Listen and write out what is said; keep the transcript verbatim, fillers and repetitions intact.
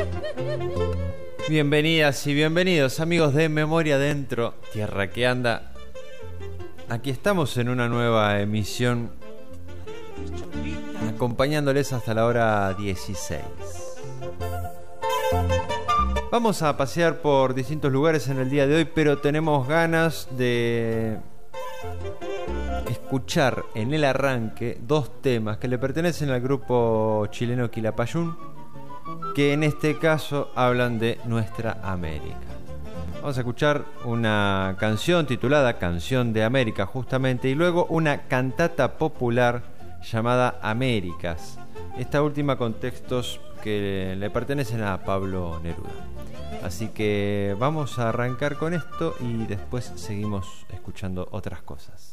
Bienvenidas y bienvenidos, amigos de Memoria Adentro, Tierra que Anda. Aquí estamos en una nueva emisión, acompañándoles hasta la hora dieciséis. Vamos a pasear por distintos lugares en el día de hoy, pero tenemos ganas de escuchar en el arranque dos temas que le pertenecen al grupo chileno Quilapayún, que en este caso hablan de nuestra América. Vamos a escuchar una canción titulada Canción de América, justamente, y luego una cantata popular llamada Américas, esta última con textos que le pertenecen a Pablo Neruda. Así que vamos a arrancar con esto y después seguimos escuchando otras cosas.